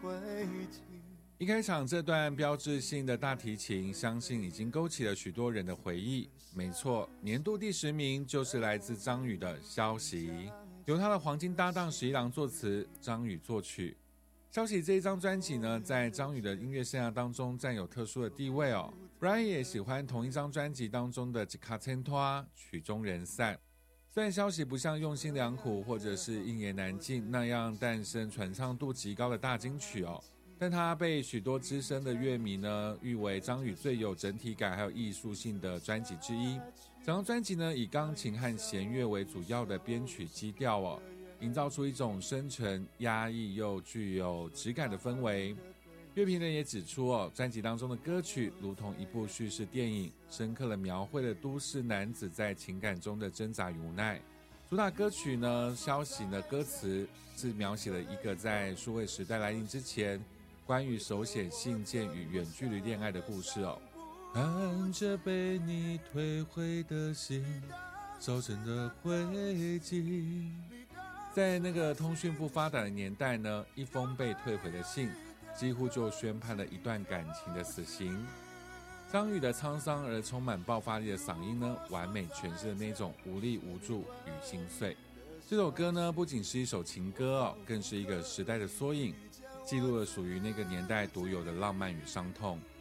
一开场这段标志性的大提琴，相信已经勾起了许多人的回忆。没错，年度第10名就是来自张宇的《消息》，由他的黄金搭档十一郎作词，张宇作曲。《消息》这一张专辑呢，在张宇的音乐生涯当中占有特殊的地位哦。Brian 也喜欢同一张专辑当中的《一卡千拖》，曲终人散。虽然《消息》不像用心良苦或者是一言难尽那样诞生传唱度极高的大金曲哦，但它被许多资深的乐迷呢誉为张宇最有整体感还有艺术性的专辑之一。整张专辑呢以钢琴和弦乐为主要的编曲基调哦，营造出一种深沉压抑又具有质感的氛围。乐评人也指出哦，专辑当中的歌曲如同一部叙事电影，深刻地描绘了都市男子在情感中的挣扎与无奈。主打歌曲呢，消息的歌词是描写了一个在数位时代来临之前，关于手写信件与远距离恋爱的故事哦。看着被你退回的信，烧成的灰烬。在那个通讯不发达的年代呢，一封被退回的信几乎就宣判了一段感情的死刑。张宇的沧桑而充满爆发力的嗓音呢，完美诠释了那种无力无助与心碎。这首歌呢，不仅是一首情歌更是一个时代的缩影，记录了属于那个年代独有的浪漫与伤痛。